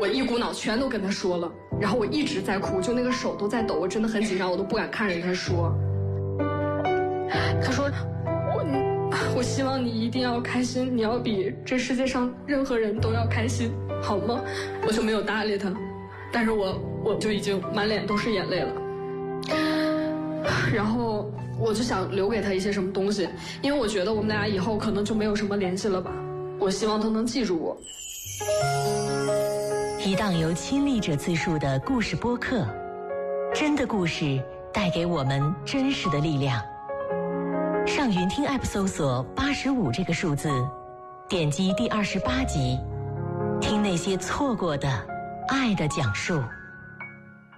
一股脑全都跟他说了，然后我一直在哭，就那个手都在抖，我真的很紧张，我都不敢看着他说。他说我希望你一定要开心，你要比这世界上任何人都要开心，好吗？我就没有搭理他，但是我就已经满脸都是眼泪了。然后我就想留给他一些什么东西，因为我觉得我们俩以后可能就没有什么联系了吧。我希望他能记住我。 一档由亲历者自述的故事播客，真的故事带给我们真实的力量。上云听 App 搜索85这个数字，点击第28集，听那些错过的爱的讲述。